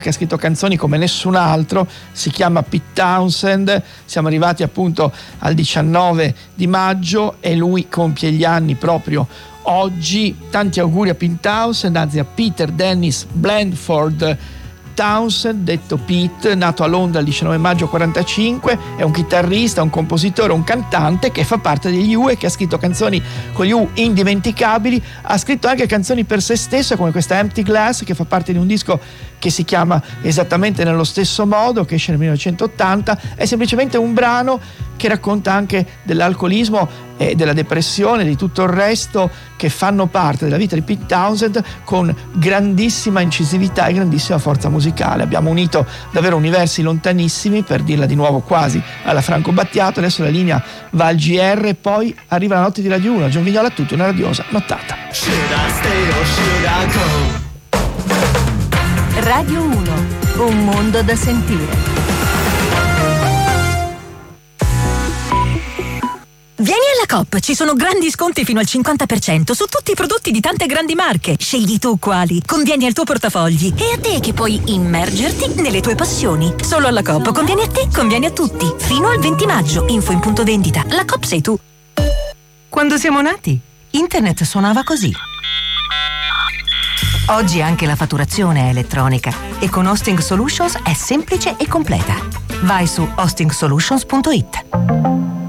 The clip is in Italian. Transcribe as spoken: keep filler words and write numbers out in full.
che ha scritto canzoni come nessun altro, si chiama Pete Townshend. Siamo arrivati appunto al diciannove di maggio e lui compie gli anni proprio oggi. Tanti auguri a Pete Townshend, anzi a Peter Dennis Blandford Townshend, detto Pete, nato a Londra il diciannove maggio quarantacinque, è un chitarrista, un compositore, un cantante che fa parte degli U e che ha scritto canzoni con gli U indimenticabili. Ha scritto anche canzoni per se stesso, come questa Empty Glass, che fa parte di un disco che si chiama esattamente nello stesso modo, che esce nel millenovecentottanta. È semplicemente un brano che racconta anche dell'alcolismo e della depressione, di tutto il resto che fanno parte della vita di Pete Townshend, con grandissima incisività e grandissima forza musicale. Abbiamo unito davvero universi lontanissimi, per dirla di nuovo quasi alla Franco Battiato. Adesso la linea va al G R e poi arriva la notte di Radio uno. Gian Vignola a tutti, una radiosa nottata. Radio uno, un mondo da sentire. Vieni alla Coop, ci sono grandi sconti fino al cinquanta per cento su tutti i prodotti di tante grandi marche. Scegli tu quali, convieni al tuo portafogli e a te che puoi immergerti nelle tue passioni. Solo alla Coop convieni a te, convieni a tutti. Fino al venti maggio, info in punto vendita. La Coop sei tu. Quando siamo nati, internet suonava così. Oggi anche la fatturazione è elettronica e con Hosting Solutions è semplice e completa. Vai su hosting solutions punto it.